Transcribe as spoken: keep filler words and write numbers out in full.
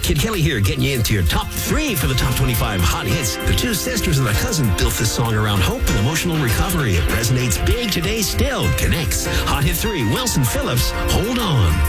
Kid Kelly here, getting you into your top three for the top twenty-five hot hits. The two sisters and their cousin built this song around hope and emotional recovery. It resonates big today still. Connects. Hot hit three, Wilson Phillips, Hold On.